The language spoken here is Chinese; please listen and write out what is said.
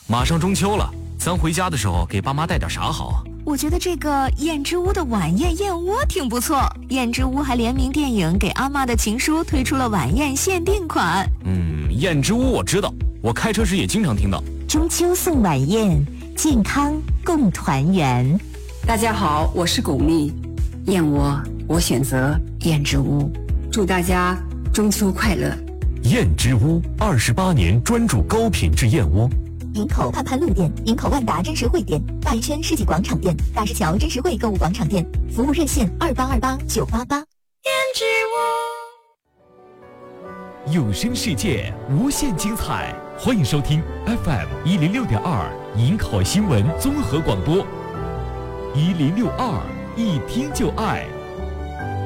马上中秋了，咱回家的时候给爸妈带点啥好啊？ 我觉得这个燕之屋的晚宴燕窝挺不错。燕之屋还联名电影《给阿嬷的情书》推出了晚宴限定款。 燕之屋我知道，我开车时也经常听到。 中秋送晚宴，健康共团圆。 大家好，我是巩俐，燕窝我选择燕之屋，祝大家中秋快乐。 燕之屋28年专注高品质燕窝。 营口盼盼路店、营口万达真实汇店、大一圈世纪广场店、大石桥真实汇购物广场店，服务热线2828-988。 燕之屋，有声世界无限精彩，欢迎收听 FM106.2营口新闻综合广播，1062一听就爱。